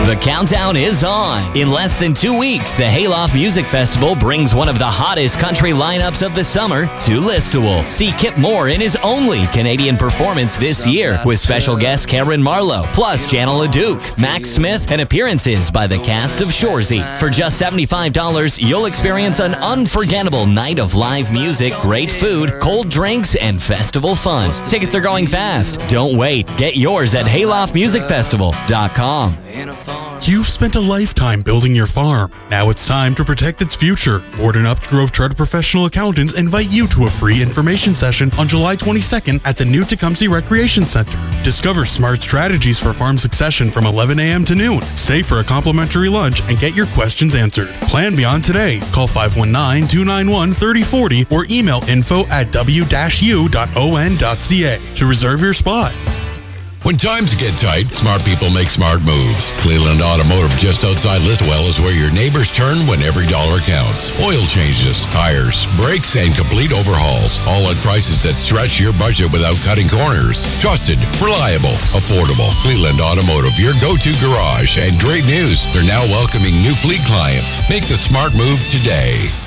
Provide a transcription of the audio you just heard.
The countdown is on. In less than 2 weeks, the Hayloft Music Festival brings one of the hottest country lineups of the summer to Listowel. See Kip Moore in his only Canadian performance this year with special guest Cameron Marlowe, plus Janelle LaDuke, Max Smith, and appearances by the cast of Shoresy. For just $75, you'll experience an unforgettable night of live music, great food, cold drinks, and festival fun. Tickets are going fast. Don't wait. Get yours at hayloftmusicfestival.com. You've spent a lifetime building your farm. Now it's time to protect its future. Borden Upgrove Chartered Professional Accountants invite you to a free information session on July 22nd at the new Tecumseh Recreation Center. Discover smart strategies for farm succession from 11 a.m. to noon. Stay for a complimentary lunch and get your questions answered. Plan beyond today. Call 519-291-3040 or email info@w-u.on.ca to reserve your spot. When times get tight, smart people make smart moves. Cleveland Automotive just outside Listowel is where your neighbors turn when every dollar counts. Oil changes, tires, brakes, and complete overhauls. All at prices that stretch your budget without cutting corners. Trusted, reliable, affordable. Cleveland Automotive, your go-to garage. And great news, they're now welcoming new fleet clients. Make the smart move today.